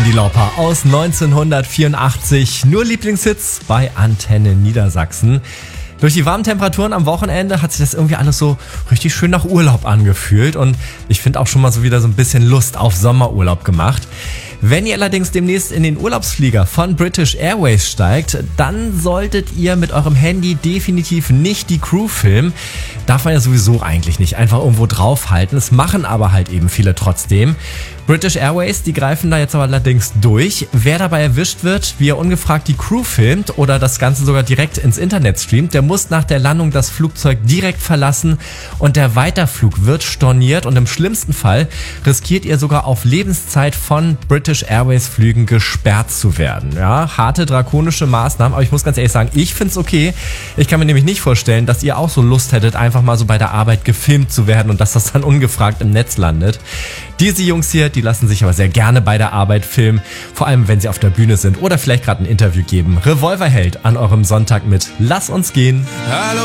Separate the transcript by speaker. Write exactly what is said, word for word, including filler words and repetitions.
Speaker 1: Cyndi Lauper aus neunzehnhundertvierundachtzig. Nur Lieblingshits bei Antenne Niedersachsen. Durch die warmen Temperaturen am Wochenende hat sich das irgendwie alles so richtig schön nach Urlaub angefühlt. Und ich finde auch schon mal so wieder so ein bisschen Lust auf Sommerurlaub gemacht. Wenn ihr allerdings demnächst in den Urlaubsflieger von British Airways steigt, dann solltet ihr mit eurem Handy definitiv nicht die Crew filmen. Darf man ja sowieso eigentlich nicht einfach irgendwo draufhalten. Das machen aber halt eben viele trotzdem. British Airways, die greifen da jetzt aber allerdings durch. Wer dabei erwischt wird, wie er ungefragt die Crew filmt oder das Ganze sogar direkt ins Internet streamt, der muss nach der Landung das Flugzeug direkt verlassen und der Weiterflug wird storniert und im schlimmsten Fall riskiert ihr sogar auf Lebenszeit von British Airways Flügen gesperrt zu werden. Ja, harte, drakonische Maßnahmen, aber ich muss ganz ehrlich sagen, ich find's okay. Ich kann mir nämlich nicht vorstellen, dass ihr auch so Lust hättet, einfach mal so bei der Arbeit gefilmt zu werden und dass das dann ungefragt im Netz landet. Diese Jungs hier, die lassen sich aber sehr gerne bei der Arbeit filmen, vor allem wenn sie auf der Bühne sind oder vielleicht gerade ein Interview geben. Revolverheld an eurem Sonntag mit Lass uns gehen.
Speaker 2: Hallo.